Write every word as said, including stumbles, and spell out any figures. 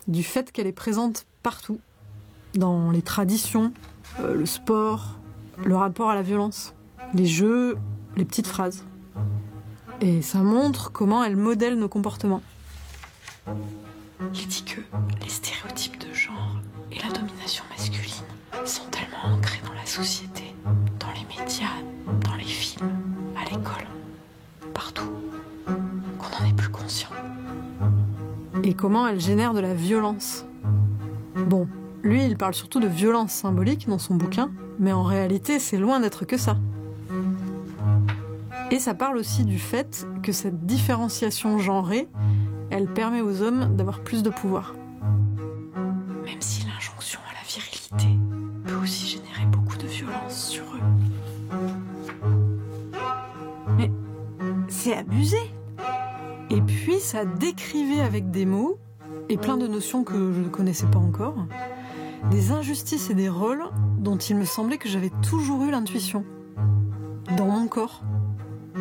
du fait qu'elle est présente partout, dans les traditions, euh, le sport, le rapport à la violence, les jeux, les petites phrases. Et ça montre comment elle modèle nos comportements. Il dit que les stéréotypes de genre et la domination masculine sont tellement ancrés dans la société, dans les médias, dans les films, à l'école, partout, qu'on n'en est plus conscient. Et comment elle génère de la violence. Bon, lui, il parle surtout de violence symbolique dans son bouquin, mais en réalité, c'est loin d'être que ça. Et ça parle aussi du fait que cette différenciation genrée, elle permet aux hommes d'avoir plus de pouvoir. Même si l'injonction à la virilité peut aussi générer beaucoup de violence sur eux. Mais c'est abusé. Et puis ça décrivait avec des mots, et plein de notions que je ne connaissais pas encore, des injustices et des rôles dont il me semblait que j'avais toujours eu l'intuition. Dans mon corps.